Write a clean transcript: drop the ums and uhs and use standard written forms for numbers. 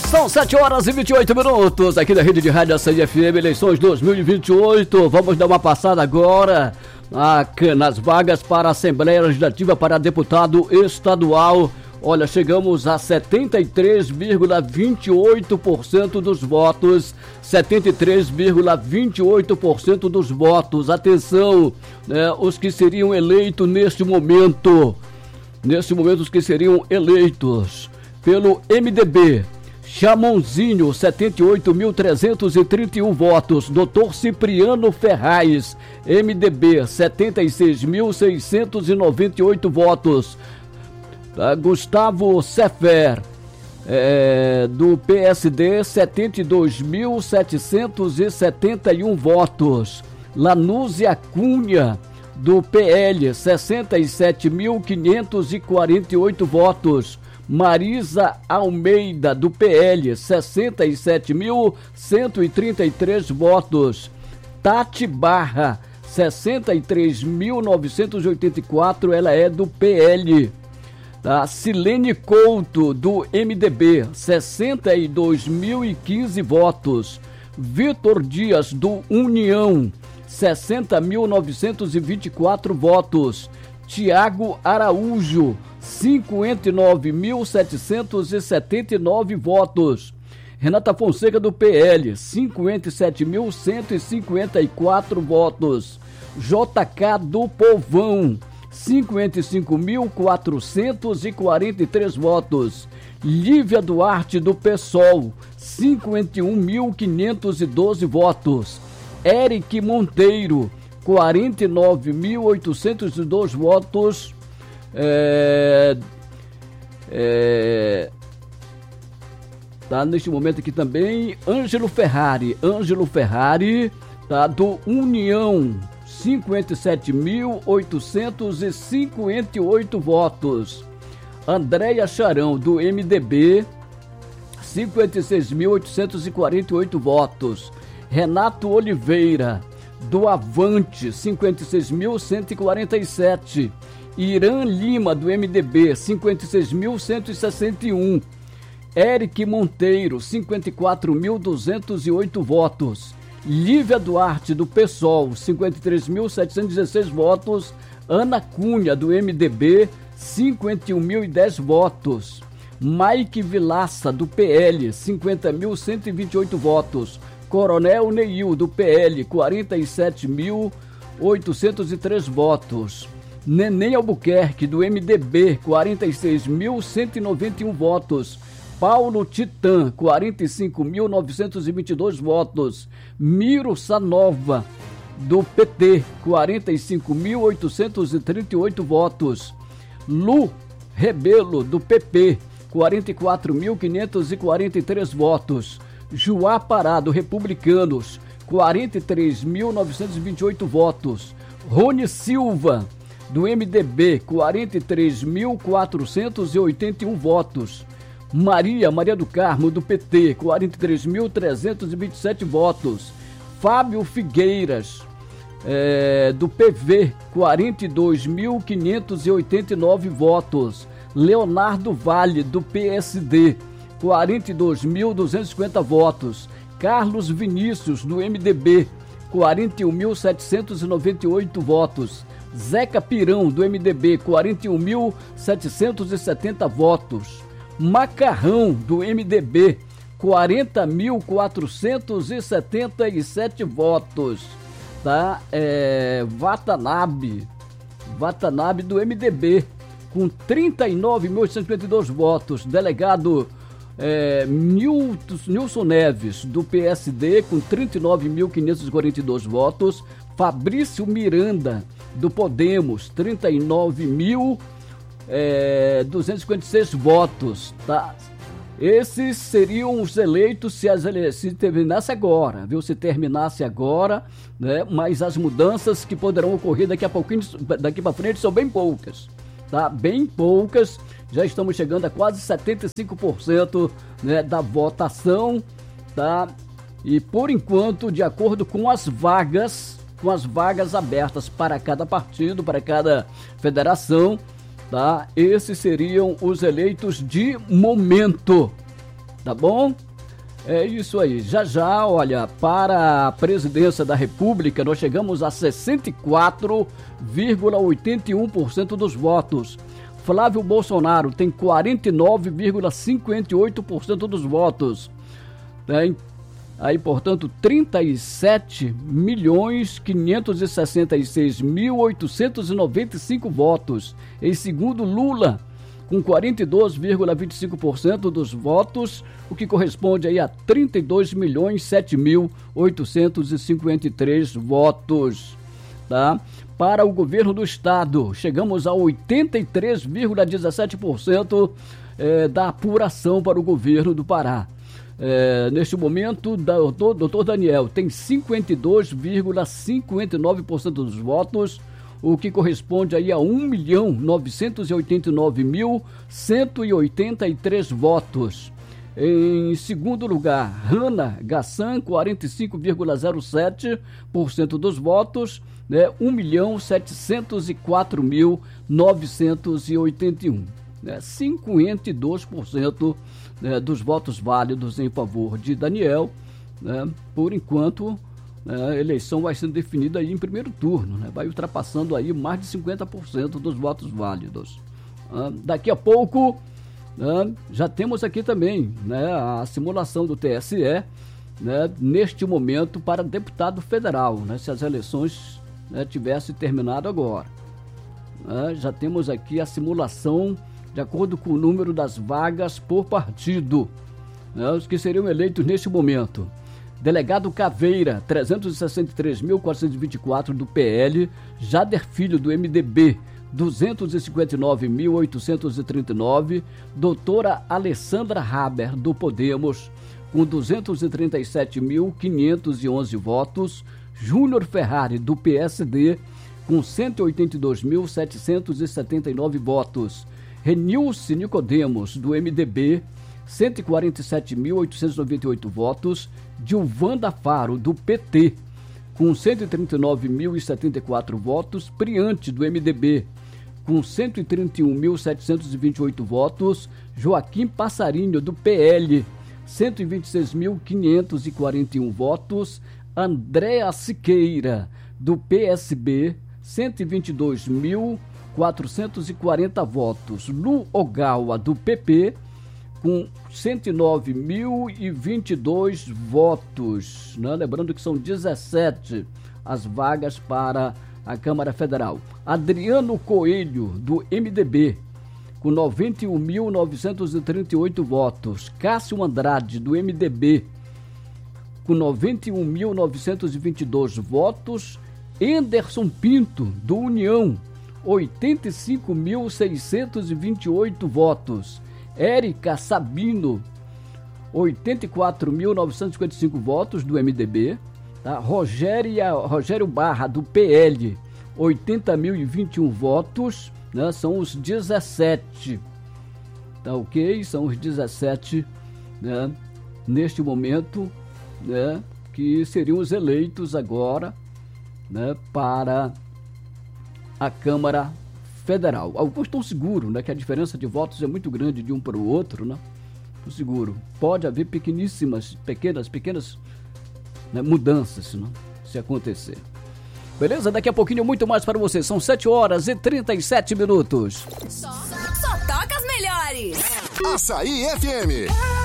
São 7h28 aqui da Rede de Rádio Açaí FM, eleições 2028. Vamos dar uma passada agora nas vagas para a Assembleia Legislativa para deputado estadual. Olha, chegamos a 73,28% dos votos. 73,28% dos votos. Atenção, né, os que seriam eleitos neste momento. Neste momento, os que seriam eleitos pelo MDB. Chamonzinho, 78.331 votos. Dr. Cipriano Ferraz, MDB, 76.698 votos. Gustavo Sefer, do PSD, 72.771 votos. Lanúzia Cunha, do PL, 67.548 votos. Marisa Almeida, do PL, 67.133 votos. Tati Barra, 63.984, ela é do PL. Silene Couto, do MDB, 62.015 votos. Vitor Dias, do União, 60.924 votos. Tiago Araújo, 59.779 votos. Renata Fonseca, do PL, 57.154 votos. JK do Povão, 55.443 votos. Lívia Duarte, do PSOL, 51.512 votos. Eric Monteiro, 49.802 votos. Neste momento aqui também Ângelo Ferrari, do União, 57.858 votos. Andréia Charão, do MDB, 56.848 votos. Renato Oliveira, do Avante, 56.147. Irã Lima, do MDB, 56.161. Eric Monteiro, 54.208 votos. Lívia Duarte, do PSOL, 53.716 votos. Ana Cunha, do MDB, 51.010 votos. Mike Vilaça, do PL, 50.128 votos. Coronel Neil, do PL, 47.803 votos. Neném Albuquerque, do MDB, 46.191 votos. Paulo Titã, 45.922 votos. Miro Sanova, do PT, 45.838 votos. Lu Rebelo, do PP, 44.543 votos. Joá Pará, do Republicanos, 43.928 votos. Rony Silva, do MDB, 43.481 votos. Maria do Carmo, do PT, 43.327 votos. Fábio Figueiras, do PV, 42.589 votos. Leonardo Vale, do PSD, 42.250 votos. Carlos Vinícius, do MDB, 41.798 votos. Zeca Pirão, do MDB, 41.770 votos. Macarrão, do MDB, 40.477 votos. Watanabe, do MDB, com 39.852 votos. Delegado Nilson Neves, do PSD, com 39.542 votos. Fabrício Miranda, do Podemos, 39.256 votos, tá? Esses seriam os eleitos se terminasse agora, viu? Se terminasse agora, né? Mas as mudanças que poderão ocorrer daqui para frente são bem poucas, tá? Bem poucas. Já estamos chegando a quase 75%, né, da votação, tá? E por enquanto, de acordo com as vagas abertas para cada partido, para cada federação, tá? Esses seriam os eleitos de momento, Tá bom? É isso aí. Já, olha, para a presidência da República, nós chegamos a 64,81% dos votos. Flávio Bolsonaro tem 49,58% dos votos. Tem aí, portanto, 37.566.895 votos. Em segundo, Lula, com 42,25% dos votos, o que corresponde aí a 32.007.853 votos, tá? Para o governo do estado, chegamos a 83,17% da apuração para o governo do Pará. Neste momento, o doutor Daniel tem 52,59% dos votos, o que corresponde aí a 1.989.183 votos. Em segundo lugar, Hannah Gassan, 45,07% dos votos, né? 1.704.981, né? 52%, né, dos votos válidos em favor de Daniel, né? Por enquanto, a eleição vai sendo definida aí em primeiro turno, né? Vai ultrapassando aí mais de 50% dos votos válidos. Daqui a pouco, já temos aqui também, né, a simulação do TSE, né, neste momento para deputado federal, né, se as eleições, né, tivessem terminado agora. Já temos aqui a simulação de acordo com o número das vagas por partido, né, os que seriam eleitos neste momento. Delegado Caveira, 363.424 do PL, Jader Filho do MDB, 259.839, doutora Alessandra Haber do Podemos, com 237.511 votos, Júnior Ferrari do PSD, com 182.779 votos, Renilce Nicodemos do MDB, 147.898 votos, Gilvanda Faro, do PT, com 139.074 votos, Priante, do MDB, com 131.728 votos, Joaquim Passarinho, do PL, 126.541 votos, Andréa Siqueira, do PSB, 122.440 votos, Lu Ogawa, do PP, com 109.022 votos, né? Lembrando que são 17 as vagas para a Câmara Federal. Adriano Coelho, do MDB, com 91.938 votos. Cássio Andrade, do MDB, com 91.922 votos. Anderson Pinto, do União, 85.628 votos. Érica Sabino, 84.955 votos, do MDB. Tá? Rogério Barra, do PL, 80.021 votos, né? São os 17. Tá ok? São os 17, né, neste momento, né, que seriam os eleitos agora, né, para a Câmara Federal. Alguns estão seguros, né, que a diferença de votos é muito grande de um para o outro, né? Estou seguro. Pode haver pequenas, né, mudanças, né, se acontecer. Beleza? Daqui a pouquinho muito mais para você. São 7h37. Só toca as melhores. Açaí FM.